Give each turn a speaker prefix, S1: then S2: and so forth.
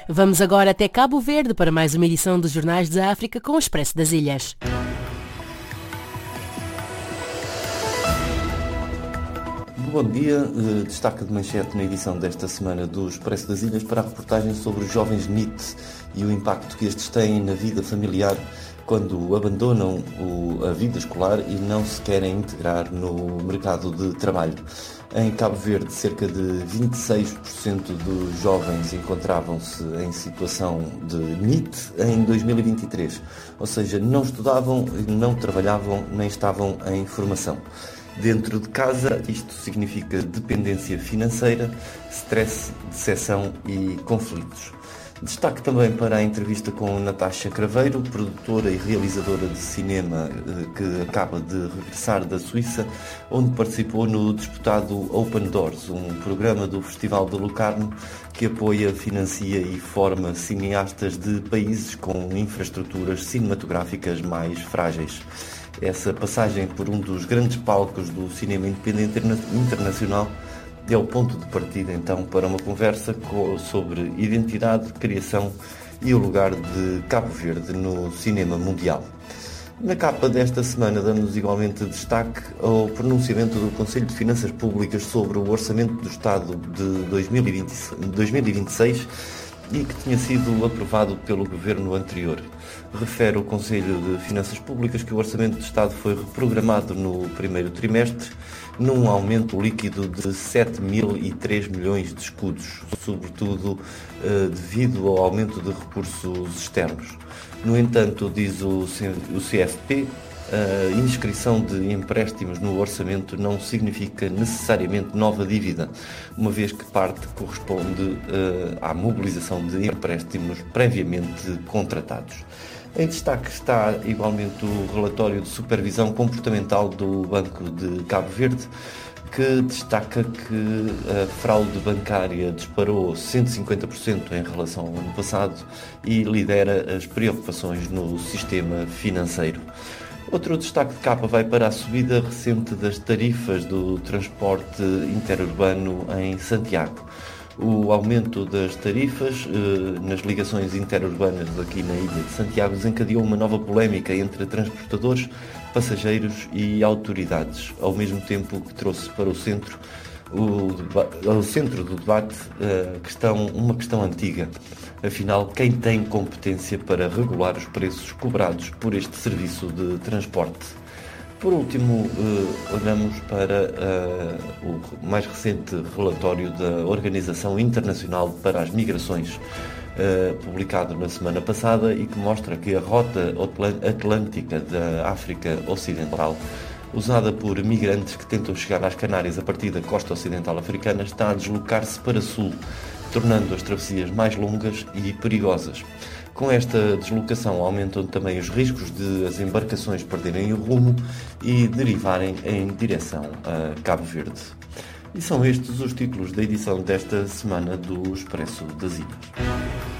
S1: Vamos agora até Cabo Verde para mais uma edição dos Jornais da África com o Expresso das Ilhas.
S2: Bom dia, destaque de manchete na edição desta semana do Expresso das Ilhas para a reportagem sobre os jovens NEET e o impacto que estes têm na vida familiar quando abandonam a vida escolar e não se querem integrar no mercado de trabalho. Em Cabo Verde, cerca de 26% dos jovens encontravam-se em situação de NEET em 2023, ou seja, não estudavam, não trabalhavam, nem estavam em formação. Dentro de casa, isto significa dependência financeira, stress, decepção e conflitos. Destaque também para a entrevista com Natasha Craveiro, produtora e realizadora de cinema que acaba de regressar da Suíça, onde participou no disputado Open Doors, um programa do Festival de Locarno que apoia, financia e forma cineastas de países com infraestruturas cinematográficas mais frágeis. Essa passagem por um dos grandes palcos do cinema independente internacional é o ponto de partida, então, para uma conversa sobre identidade, criação e o lugar de Cabo Verde no cinema mundial. Na capa desta semana damos igualmente destaque ao pronunciamento do Conselho de Finanças Públicas sobre o Orçamento do Estado de 2026 e que tinha sido aprovado pelo governo anterior. Refere o Conselho de Finanças Públicas que o Orçamento do Estado foi reprogramado no primeiro trimestre num aumento líquido de 7.003 milhões de escudos, sobretudo devido ao aumento de recursos externos. No entanto, diz o CFP, a inscrição de empréstimos no orçamento não significa necessariamente nova dívida, uma vez que parte corresponde à mobilização de empréstimos previamente contratados. Em destaque está igualmente o relatório de supervisão comportamental do Banco de Cabo Verde, que destaca que a fraude bancária disparou 150% em relação ao ano passado e lidera as preocupações no sistema financeiro. Outro destaque de capa vai para a subida recente das tarifas do transporte interurbano em Santiago. O aumento das tarifas nas ligações interurbanas aqui na ilha de Santiago desencadeou uma nova polémica entre transportadores, passageiros e autoridades, ao mesmo tempo que trouxe para o centro do debate uma questão antiga. Afinal, quem tem competência para regular os preços cobrados por este serviço de transporte? Por último, olhamos para o mais recente relatório da Organização Internacional para as Migrações, publicado na semana passada e que mostra que a rota atlântica da África Ocidental, usada por migrantes que tentam chegar às Canárias a partir da costa ocidental africana, está a deslocar-se para sul, tornando as travessias mais longas e perigosas. Com esta deslocação aumentam também os riscos de as embarcações perderem o rumo e derivarem em direção a Cabo Verde. E são estes os títulos da edição desta semana do Expresso das Ilhas.